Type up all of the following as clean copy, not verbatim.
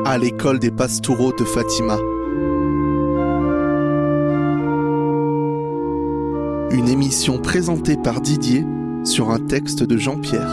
à l'école des Pastoureaux de Fatima. Une émission présentée par Didier sur un texte de Jean-Pierre.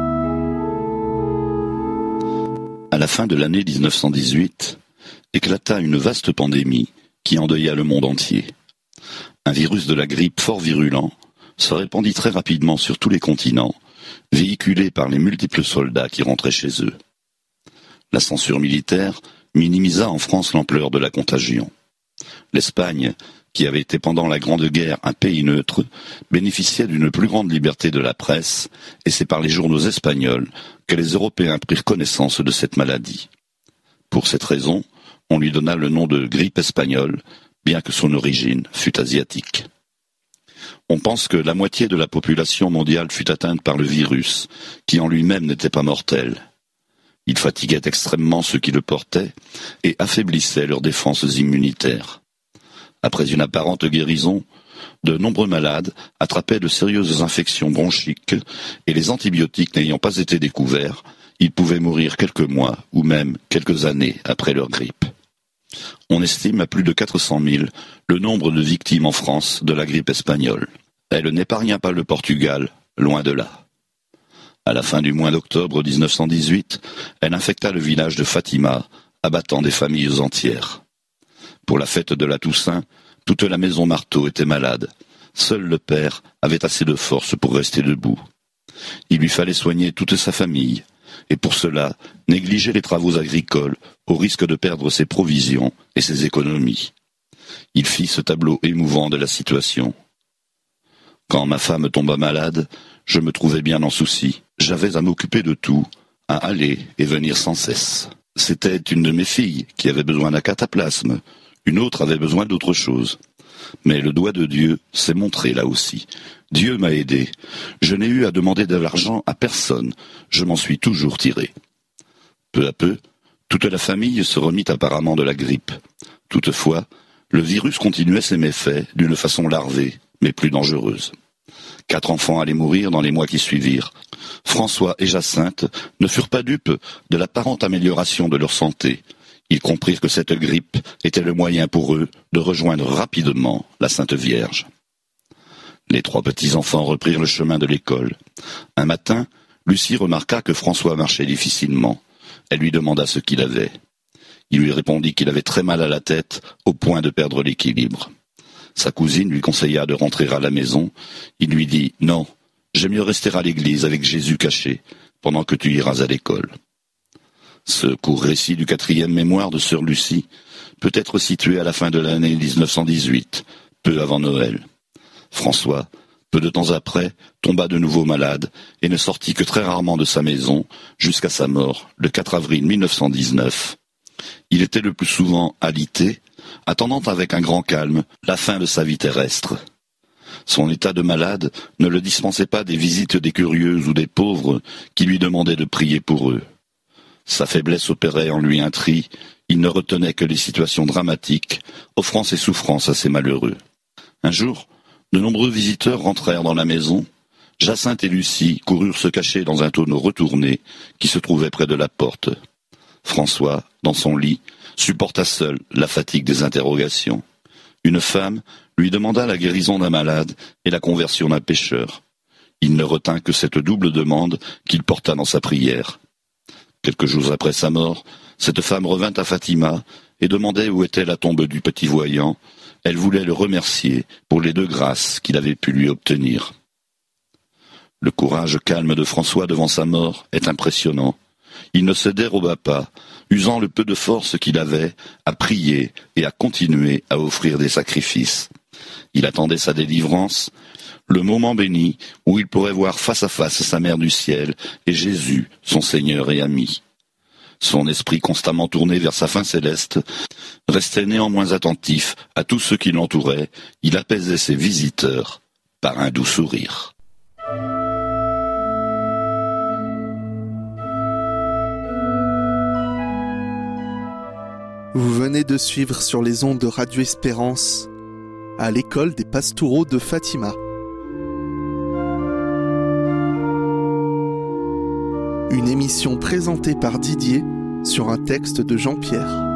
À la fin de l'année 1918, éclata une vaste pandémie qui endeuilla le monde entier. Un virus de la grippe fort virulent se répandit très rapidement sur tous les continents, véhiculé par les multiples soldats qui rentraient chez eux. La censure militaire minimisa en France l'ampleur de la contagion. L'Espagne, qui avait été pendant la Grande Guerre un pays neutre, bénéficiait d'une plus grande liberté de la presse, et c'est par les journaux espagnols que les Européens prirent connaissance de cette maladie. Pour cette raison, on lui donna le nom de grippe espagnole, bien que son origine fût asiatique. On pense que la moitié de la population mondiale fut atteinte par le virus, qui en lui-même n'était pas mortel. Il fatiguait extrêmement ceux qui le portaient et affaiblissait leurs défenses immunitaires. Après une apparente guérison, de nombreux malades attrapaient de sérieuses infections bronchiques et les antibiotiques n'ayant pas été découverts, ils pouvaient mourir quelques mois ou même quelques années après leur grippe. On estime à plus de 400 000 le nombre de victimes en France de la grippe espagnole. Elle n'épargna pas le Portugal, loin de là. À la fin du mois d'octobre 1918, elle infecta le village de Fatima, abattant des familles entières. Pour la fête de la Toussaint, toute la maison Marteau était malade. Seul le père avait assez de force pour rester debout. Il lui fallait soigner toute sa famille, et pour cela, négliger les travaux agricoles, au risque de perdre ses provisions et ses économies. Il fit ce tableau émouvant de la situation. Quand ma femme tomba malade, je me trouvais bien en souci. J'avais à m'occuper de tout, à aller et venir sans cesse. C'était une de mes filles qui avait besoin d'un cataplasme, une autre avait besoin d'autre chose. Mais le doigt de Dieu s'est montré là aussi. Dieu m'a aidé. Je n'ai eu à demander de l'argent à personne. Je m'en suis toujours tiré. Peu à peu, toute la famille se remit apparemment de la grippe. Toutefois, le virus continuait ses méfaits d'une façon larvée, mais plus dangereuse. 4 enfants allaient mourir dans les mois qui suivirent. François et Jacinthe ne furent pas dupes de l'apparente amélioration de leur santé. Ils comprirent que cette grippe était le moyen pour eux de rejoindre rapidement la Sainte Vierge. Les 3 petits-enfants reprirent le chemin de l'école. Un matin, Lucie remarqua que François marchait difficilement. Elle lui demanda ce qu'il avait. Il lui répondit qu'il avait très mal à la tête, au point de perdre l'équilibre. Sa cousine lui conseilla de rentrer à la maison. Il lui dit « Non, j'aime mieux rester à l'église avec Jésus caché, pendant que tu iras à l'école. » Ce court récit du 4e mémoire de sœur Lucie peut être situé à la fin de l'année 1918, peu avant Noël. François, peu de temps après, tomba de nouveau malade et ne sortit que très rarement de sa maison jusqu'à sa mort, le 4 avril 1919. Il était le plus souvent alité, attendant avec un grand calme la fin de sa vie terrestre. Son état de malade ne le dispensait pas des visites des curieux ou des pauvres qui lui demandaient de prier pour eux. Sa faiblesse opérait en lui un tri, il ne retenait que les situations dramatiques, offrant ses souffrances à ses malheureux. Un jour, de nombreux visiteurs rentrèrent dans la maison. Jacinthe et Lucie coururent se cacher dans un tonneau retourné qui se trouvait près de la porte. François, dans son lit, supporta seul la fatigue des interrogations. Une femme lui demanda la guérison d'un malade et la conversion d'un pécheur. Il ne retint que cette double demande qu'il porta dans sa prière. Quelques jours après sa mort, cette femme revint à Fatima et demandait où était la tombe du petit voyant. Elle voulait le remercier pour les 2 grâces qu'il avait pu lui obtenir. Le courage calme de François devant sa mort est impressionnant. Il ne se déroba pas, usant le peu de force qu'il avait à prier et à continuer à offrir des sacrifices. Il attendait sa délivrance, le moment béni où il pourrait voir face à face sa mère du ciel et Jésus, son Seigneur et ami. Son esprit constamment tourné vers sa fin céleste restait néanmoins attentif à tous ceux qui l'entouraient. Il apaisait ses visiteurs par un doux sourire. Vous venez de suivre sur les ondes de Radio Espérance à l'école des Pastoureaux de Fatima. Une émission présentée par Didier sur un texte de Jean-Pierre.